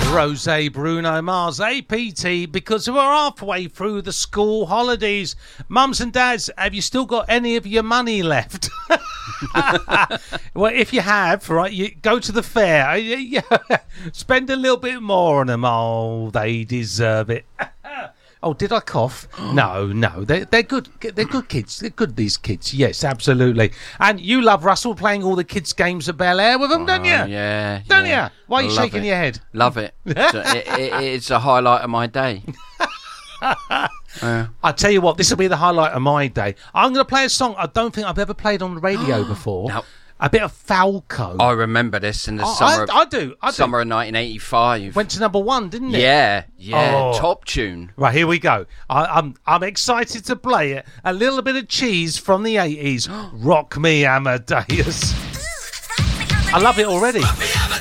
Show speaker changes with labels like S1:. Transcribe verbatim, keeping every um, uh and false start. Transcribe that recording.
S1: Rosé, Bruno Mars, A P T, because we're halfway through the school holidays. Mums and dads, have you still got any of your money left? Well, if you have, right, you go to the fair. Spend a little bit more on them. Oh, they deserve it. Oh, did I cough? No, no. They're, they're good. They're good kids. They're good, these kids. Yes, absolutely. And you love Russell playing all the kids' games at Bel Air with them, don't you?
S2: Oh, yeah.
S1: Don't
S2: yeah.
S1: you? Why are you
S2: Love
S1: shaking
S2: it.
S1: your head?
S2: Love it. It's a, it, it, it's a highlight of my day. uh,
S1: I tell you what, this will be the highlight of my day. I'm going to play a song I don't think I've ever played on the radio before.
S2: No.
S1: A bit of Falco.
S2: I remember this in the
S1: I,
S2: summer.
S1: I, I
S2: of,
S1: do. I do.
S2: Summer of nineteen eighty-five.
S1: Went to number one, didn't it?
S2: Yeah, yeah.
S1: Oh.
S2: Top tune.
S1: Right, here we go. I, I'm I'm excited to play it. A little bit of cheese from the eighties. Rock Me Amadeus. I love it already.